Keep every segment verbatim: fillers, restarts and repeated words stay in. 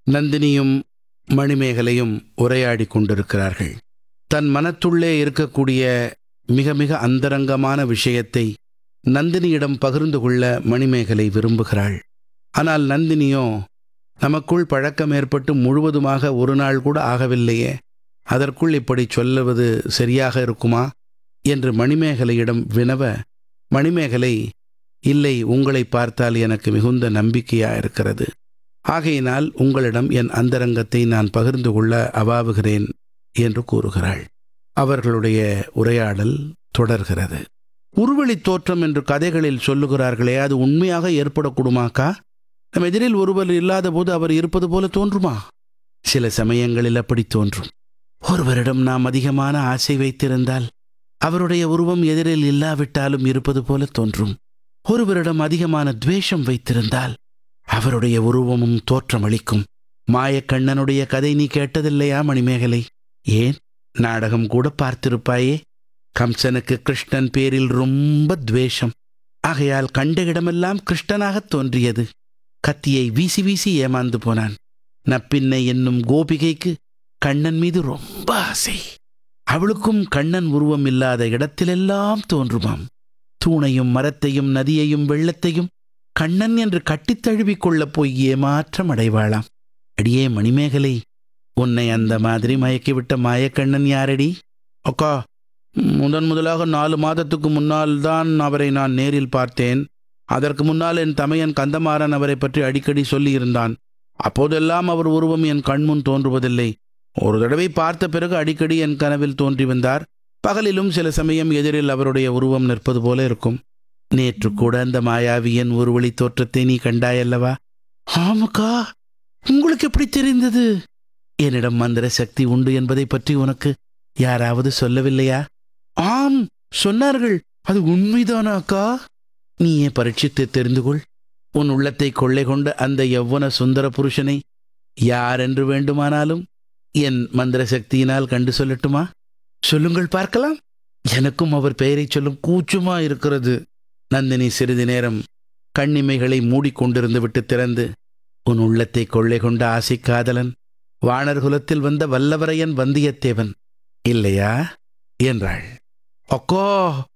நந்தினியும் மணிமேகலையும் உரையாடி கொண்டிருக்கிறார்கள். தன் மனத்துள்ளே இருக்கக்கூடிய மிக மிக அந்தரங்கமான விஷயத்தை நந்தினியிடம் பகிர்ந்து கொள்ள மணிமேகலை விரும்புகிறாள். ஆனால் நந்தினியோ, நமக்குள் பழக்கம் ஏற்பட்டு முழுவதுமாக ஒரு நாள் கூட ஆகவில்லையே, அதற்குள் இப்படி சொல்லுவது சரியாக இருக்குமா என்று மணிமேகலையிடம் வினவ, மணிமேகலை, இல்லை, உங்களை பார்த்தால் எனக்கு மிகுந்த நம்பிக்கையா இருக்கிறது. ஆகையினால் உங்களிடம் என் அந்தரங்கத்தை நான் பகிர்ந்து கொள்ள அவாவுகிறேன் என்று கூறுகிறாள். அவர்களுடைய உரையாடல் தொடர்கிறது. உருவெளி தோற்றம் என்று கதைகளில் சொல்லுகிறார்களே, அது உண்மையாக ஏற்படக்கூடுமாக்கா? நம் எதிரில் ஒருவர் இல்லாத போது அவர் இருப்பது போல தோன்றுமா? சில சமயங்களில் அப்படி தோன்றும். ஒருவரிடம் நாம் அதிகமான ஆசை வைத்திருந்தால் அவருடைய உருவம் எதிரில் இல்லாவிட்டாலும் இருப்பது போல தோன்றும். ஒருவரிடம் அதிகமான துவேஷம் வைத்திருந்தால் அவருடைய உருவமும் தோற்றமளிக்கும். மாயக்கண்ணனுடைய கதை நீ கேட்டதில்லையா மணிமேகலை? ஏன், நாடகம் கூட பார்த்திருப்பாயே. கம்சனுக்கு கிருஷ்ணன் பேரில் ரொம்ப துவேஷம். ஆகையால் கண்ட இடமெல்லாம் கிருஷ்ணனாகத் தோன்றியது. கத்தியை வீசி வீசி ஏமாந்து போனான். நப்பின்னை என்னும் கோபிகைக்கு கண்ணன் மீது ரொம்ப ஆசை. அவளுக்கும் கண்ணன் உருவம் இல்லாத இடத்திலெல்லாம் தோன்றுமாம். தூணையும் மரத்தையும் நதியையும் வெள்ளத்தையும் கண்ணன் என்று கட்டித் தழுவிக் கொள்ளப் போய் ஏமாற்றம் அடைவாளாம். அடியே மணிமேகலை, உன்னை அந்த மாதிரி மயக்கிவிட்ட மாயக்கண்ணன் யாரடி? அக்கா, முதன் முதலாக நாலு மாதத்துக்கு முன்னால் தான் அவரை நான் நேரில் பார்த்தேன். அதற்கு முன்னால் என் தமையன் கந்தமாறன் அவரை பற்றி அடிக்கடி சொல்லியிருந்தான். அப்போதெல்லாம் அவர் உருவம் என் கண்முன் தோன்றுவதில்லை. ஒரு தடவை பார்த்த பிறகு அடிக்கடி என் கனவில் தோன்றி வந்தார். பகலிலும் சில சமயம் எதிரில் அவருடைய உருவம் நிற்பது போல இருக்கும். நேற்று கூட அந்த மாயாவியின் ஒருவழி தோற்றத்தை நீ கண்டாயல்லவா? ஆமாக்கா, உங்களுக்கு எப்படி தெரிந்தது? என்னிடம் மந்திர சக்தி உண்டு என்பதை பற்றி உனக்கு யாராவது சொல்லவில்லையா? ஆம், சொன்னார்கள். அது உண்மைதானா அக்கா? நீயே பரீட்சித்து தெரிந்து கொள். உன் உள்ளத்தை கொள்ளை கொண்ட அந்த யௌவன சுந்தர புருஷனை யார் என்று வேண்டுமானாலும் என் மந்திர சக்தியினால் கண்டு சொல்லட்டுமா? சொல்லுங்கள் பார்க்கலாம். எனக்கும் அவர் பெயரை சொல்லும் கூச்சமா இருக்கிறது. நந்தினி சிறிது நேரம் கண்ணிமைகளை மூடிக்கொண்டிருந்து விட்டு திறந்து, உன் உள்ளத்தை கொள்ளை கொண்ட ஆசை காதலன் வானர்குலத்தில் வந்த வல்லவரையன் வந்தியத்தேவன் இல்லையா என்றாள். அக்கா,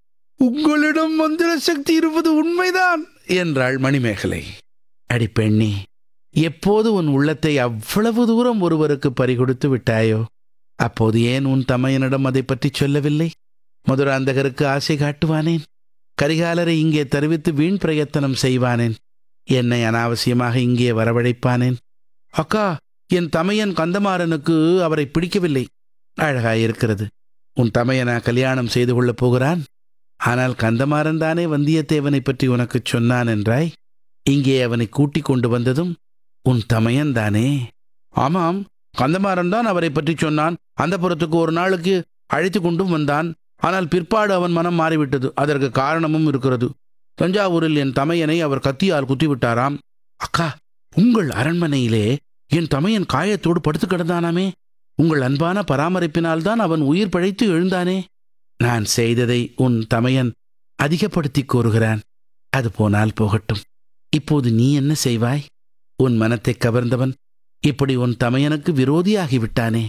உங்களிடம் மந்திர சக்தி இருப்பது உண்மைதான் என்றாள் மணிமேகலை. அடிப்பெண்ணே, எப்போது உன் உள்ளத்தை அவ்வளவு தூரம் ஒருவருக்கு பறிகொடுத்து விட்டாயோ, அப்போது ஏன் உன் தமையனிடம் அதை பற்றி சொல்லவில்லை? மதுராந்தகருக்கு ஆசை காட்டுவானேன்? கரிகாலரை இங்கே தருவித்து வீண் பிரயத்தனம் செய்வானேன்? என்னை அனாவசியமாக இங்கே வரவழைப்பானேன்? அக்கா, என் தமையன் கந்தமாறனுக்கு அவரை பிடிக்கவில்லை. அழகாயிருக்கிறது. உன் தமையனா கல்யாணம் செய்து கொள்ளப் போகிறான். ஆனால் கந்தமாறன் தானே வந்தியத்தேவனை பற்றி உனக்கு சொன்னான் என்றாய். இங்கே அவனை கூட்டிக் கொண்டு வந்ததும் உன் தமையன் தானே? ஆமாம், கந்தமாறன் தான் அவரை பற்றி சொன்னான். அந்த புறத்துக்கு ஒரு நாளுக்கு அழைத்து கொண்டும் வந்தான். ஆனால் பிற்பாடு அவன் மனம் மாறிவிட்டது. அதற்கு காரணமும் இருக்கிறது. தஞ்சாவூரில் என் தமையனை அவர் கத்தியால் குத்திவிட்டாராம். அக்கா, உங்கள் அரண்மனையிலே என் தமையன் காயத்தோடு படுத்து கிடந்தானாமே. உங்கள் அன்பான பராமரிப்பினால்தான் அவன் உயிர் பிழைத்து எழுந்தானே. நான் செய்ததை உன் தமையன் அதிகப்படுத்தி கூறுகிறான். அது போனால் போகட்டும். இப்போது நீ என்ன செய்வாய்? உன் மனத்தை கவர்ந்தவன் இப்படி உன் தமையனுக்கு விரோதியாகிவிட்டானே.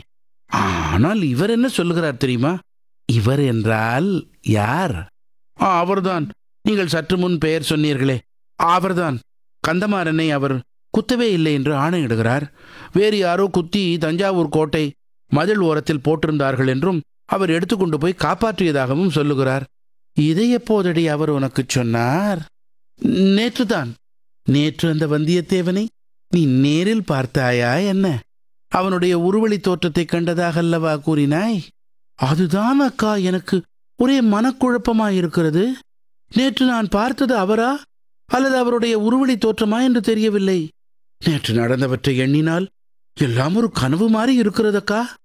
ஆனால் இவர் என்ன சொல்லுகிறார் தெரியுமா? இவர் என்றால் யார்? ஆ, அவர்தான். நீங்கள் சற்று முன் பெயர் சொன்னீர்களே, அவர்தான். கந்தமாறனை அவர் குத்தவே இல்லை என்று ஆணையிடுகிறார். வேறு யாரோ குத்தி தஞ்சாவூர் கோட்டை மதில் ஓரத்தில் போட்டிருந்தார்கள் என்றும் அவர் எடுத்துக்கொண்டு போய் காப்பாற்றியதாகவும் சொல்லுகிறார். இதை எப்போதடி அவர் உனக்கு சொன்னார்? நேற்றுதான். நேற்று அந்த வந்தியத்தேவனை நீ நேரில் பார்த்தாயா என்ன? அவனுடைய உருவழி தோற்றத்தை கண்டதாகல்லவா கூறினாய்? அதுதான் அக்கா, எனக்கு ஒரே மனக்குழப்பமாயிருக்கிறது. நேற்று நான் பார்த்தது அவரா அல்லது அவருடைய உருவழி தோற்றமா என்று தெரியவில்லை. நேற்று நடந்தவற்றை எண்ணினால் எல்லாம் ஒரு கனவு மாறி இருக்கிறதக்கா.